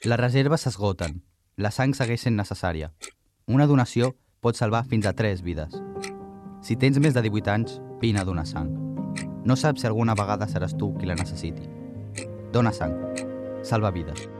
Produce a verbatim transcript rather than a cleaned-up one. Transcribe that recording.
Les reserves s'esgoten. La sang segueix sent necessària. Una donació pot salvar fins a tres vides. Si tens més de divuit anys, vine a donar sang. No saps si alguna vegada seràs tu qui la necessiti. Dona sang. Salva vides.